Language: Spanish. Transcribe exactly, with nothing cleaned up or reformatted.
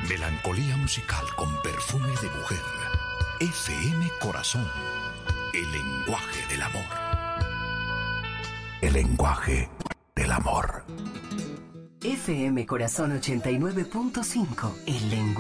Melancolía musical con perfume de mujer. F M Corazón. El lenguaje del amor. El lenguaje del amor. F M Corazón ochenta y nueve punto cinco. El lenguaje.